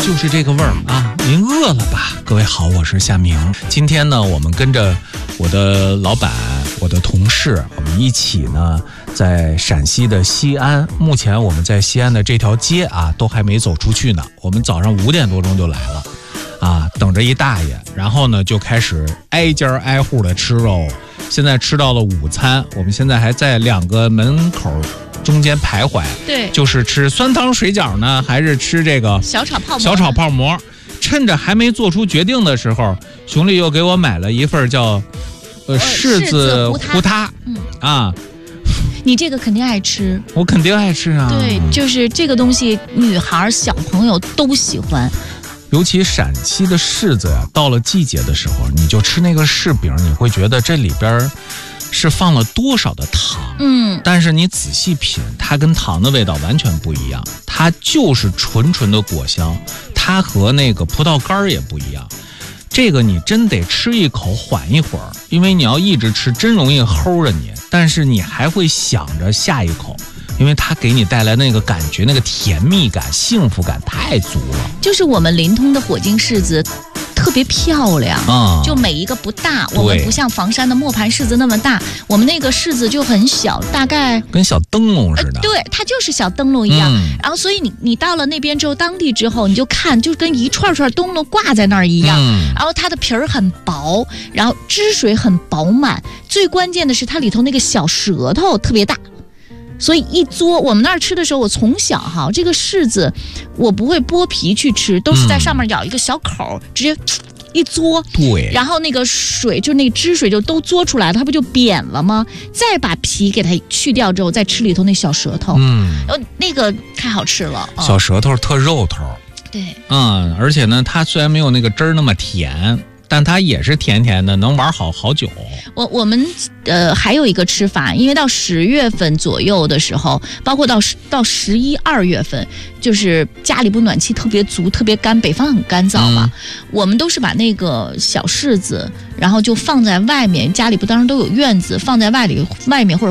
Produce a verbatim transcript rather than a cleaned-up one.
就是这个味儿啊！您饿了吧？各位好，我是夏明。今天呢，我们跟着我的老板、我的同事，我们一起呢，在陕西的西安。目前我们在西安的这条街啊，都还没走出去呢。我们早上五点多钟就来了，啊，等着一大爷，然后呢就开始挨家挨户的吃肉。现在吃到了午餐，我们现在还在两个门口中间徘徊， 对， 就是吃酸汤水饺呢，还是吃这个小炒泡馍？ 小炒泡馍。趁着还没做出决定的时候，熊丽又给我买了一份叫呃柿子糊塌， 嗯啊， 你这个肯定爱吃， 我肯定爱吃啊。 对，就是这个东西，女孩小朋友都喜欢。 尤其陕西的柿子呀、啊，到了季节的时候，你就吃那个柿饼，你会觉得这里边是放了多少的糖。 嗯， 但是你仔细品，它跟糖的味道完全不一样，它就是纯纯的果香，它和那个葡萄干也不一样。这个你真得吃一口缓一会儿，因为你要一直吃真容易齁着你，但是你还会想着下一口，因为它给你带来那个感觉，那个甜蜜感、幸福感太足了。 就是我们临潼的火晶柿子特别漂亮啊、嗯，就每一个不大，我们不像房山的磨盘柿子那么大，我们那个柿子就很小，大概跟小灯笼似的、呃。 对，它就是小灯笼一样。嗯、然后，所以你你到了那边之后，当地之后，你就看，就跟一串串灯笼挂在那儿一样。嗯、然后它的皮儿很薄，然后汁水很饱满，最关键的是它里头那个小舌头特别大。所以一嘬，我们那儿吃的时候，我从小哈这个柿子，我不会剥皮去吃，都是在上面咬一个小口，嗯、直接一嘬， 对， 然后那个水就那个汁水就都嘬出来了，它不就扁了吗？再把皮给它去掉之后，再吃里头那小舌头，嗯，然后那个太好吃了， 小舌头特肉头， 对， 嗯，而且呢，它虽然没有那个汁儿那么甜。但它也是甜甜的，能玩好好久。 我我们呃还有一个吃法，因为到十月份左右的时候，包括到到十一二月份，就是家里不暖气特别足、特别干，北方很干燥嘛、嗯，我们都是把那个小柿子，然后就放在外面，家里不当然都有院子，放在外里外面或者